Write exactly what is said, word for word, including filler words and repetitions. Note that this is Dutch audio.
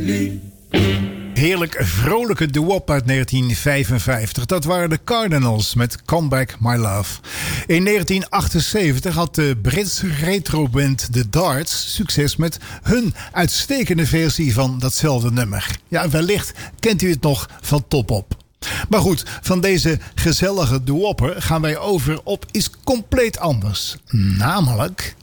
Heerlijk vrolijke doo-wop uit negentien vijfenvijftig. Dat waren de Cardinals met Come Back My Love. In negentien achtenzeventig had de Britse retroband The Darts succes met hun uitstekende versie van datzelfde nummer. Ja, wellicht kent u het nog van Top Op. Maar goed, van deze gezellige doo-wopper gaan wij over op iets compleet anders. Namelijk